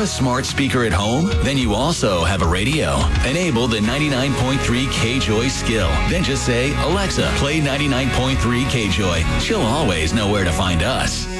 a smart speaker at home? Then you also have a radio. Enable the 99.3 KJOY skill. Then just say, Alexa, play 99.3 KJOY. She'll always know where to find us.